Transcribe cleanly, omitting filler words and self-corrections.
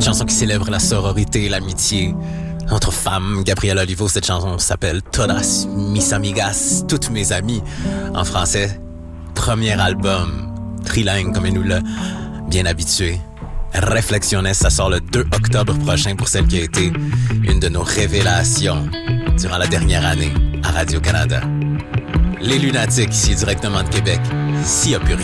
chanson qui célèbre la sororité et l'amitié entre femmes. Gabriel Olivo, cette chanson s'appelle Todas mis amigas, toutes mes amies. En français, premier album, trilingue comme il nous l'a bien habitué. Reflexiones, ça sort le 2 octobre prochain pour celle qui a été une de nos révélations durant la dernière année à Radio-Canada. Les Lunatiques, ici directement de Québec, s'il n'y a plus rien.